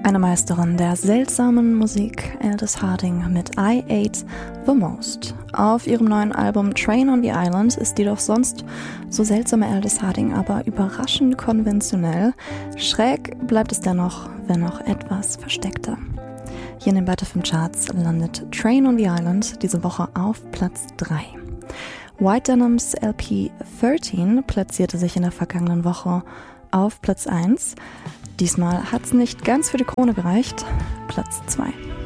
Eine Meisterin der seltsamen Musik, Aldous Harding mit I Ate the Most. Auf ihrem neuen Album Train on the Island ist die doch sonst so seltsame Aldous Harding aber überraschend konventionell. Schräg bleibt es dennoch, wenn auch etwas versteckter. Hier in den Butterfilm Charts landet Train on the Island diese Woche auf Platz 3. White Denims LP 13 platzierte sich in der vergangenen Woche auf Platz 1. Diesmal hat es nicht ganz für die Krone gereicht. Platz 2.